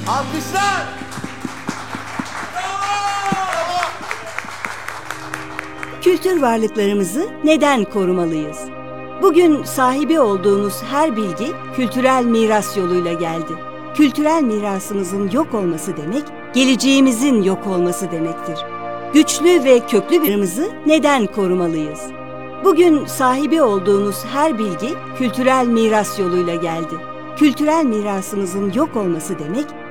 Alkışlar! Kültür varlıklarımızı neden korumalıyız? Bugün sahibi olduğumuz her bilgi kültürel miras yoluyla geldi. Kültürel mirasımızın yok olması demek, geleceğimizin yok olması demektir. Güçlü ve köklü birimizi neden korumalıyız? Bugün sahibi olduğumuz her bilgi kültürel miras yoluyla geldi. Kültürel mirasımızın yok olması demek,